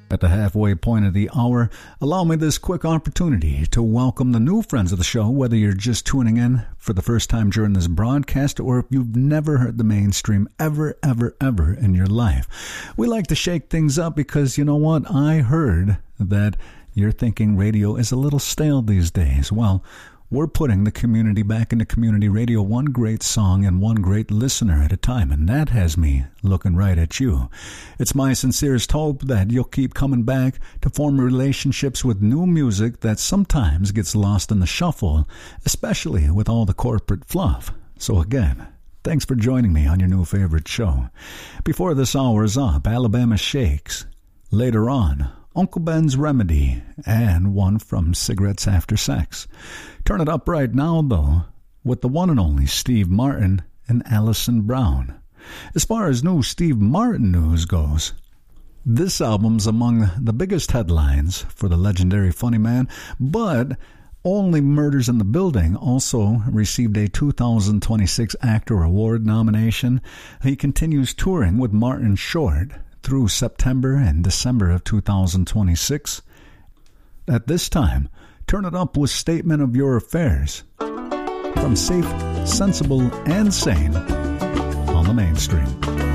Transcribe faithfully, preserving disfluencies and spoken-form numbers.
At the halfway point of the hour, allow me this quick opportunity to welcome the new friends of the show, whether you're just tuning in for the first time during this broadcast or if you've never heard the mainstream ever, ever, ever in your life. We like to shake things up because, you know what, I heard that you're thinking radio is a little stale these days. Well, we're putting the community back into community radio, one great song and one great listener at a time, and that has me looking right at you. It's my sincerest hope that you'll keep coming back to form relationships with new music that sometimes gets lost in the shuffle, especially with all the corporate fluff. So again, thanks for joining me on your new favorite show. Before this hour is up, Alabama Shakes. Later on, Uncle Ben's Remedy, and one from Cigarettes After Sex. Turn it up right now, though, with the one and only Steve Martin and Alison Brown. As far as new Steve Martin news goes, this album's among the biggest headlines for the legendary funny man, but Only Murders in the Building also received a two thousand twenty-six Actor Award nomination. He continues touring with Martin Short through September and December of two thousand twenty-six. At this time, turn it up with Statement of Your Affairs from Safe, Sensible, and Sane on the Mainstream.